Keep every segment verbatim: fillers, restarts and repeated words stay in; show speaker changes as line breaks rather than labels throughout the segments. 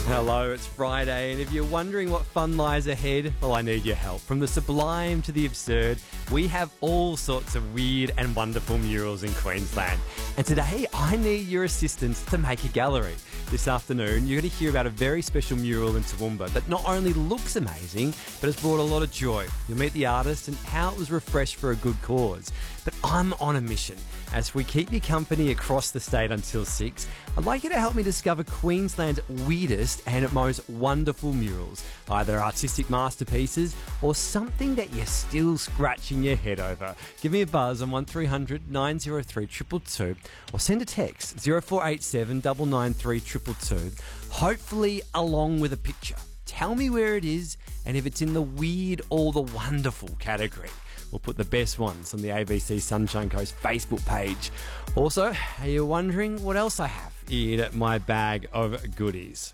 Hello, it's Friday, and if you're wondering what fun lies ahead, well, I need your help. From the sublime to the absurd, we have all sorts of weird and wonderful murals in Queensland. And today, I need your assistance to make a gallery. This afternoon, you're going to hear about a very special mural in Toowoomba that not only looks amazing, but has brought a lot of joy. You'll meet the artist and how it was refreshed for a good cause. But I'm on a mission. As we keep you company across the state until six, I'd like you to help me discover Queensland's weirdest and most wonderful murals, either artistic masterpieces or something that you're still scratching your head over. Give me a buzz on one three hundred nine oh three two two two or send a text zero four eight seven nine nine three two two two, hopefully along with a picture. Tell me where it is and if it's in the weird or the wonderful category. We'll put the best ones on the A B C Sunshine Coast Facebook page. Also, are you wondering what else I have in my bag of goodies?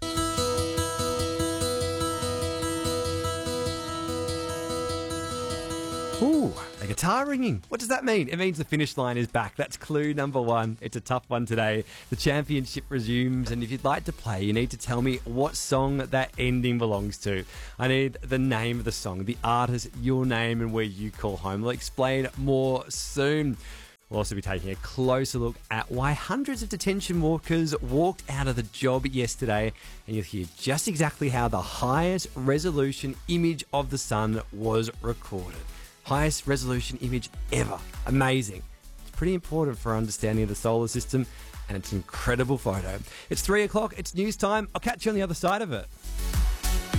Ooh, a guitar ringing. What does that mean? It means the finish line is back. That's clue number one. It's a tough one today. The championship resumes, and if you'd like to play, you need to tell me what song that ending belongs to. I need the name of the song, the artist, your name, and where you call home. We'll explain more soon. We'll also be taking a closer look at why hundreds of detention workers walked out of the job yesterday, and you'll hear just exactly how the highest resolution image of the sun was recorded. Highest resolution image ever. Amazing. It's pretty important for our understanding of the solar system, and it's an incredible photo. It's three o'clock, it's news time. I'll catch you on the other side of it.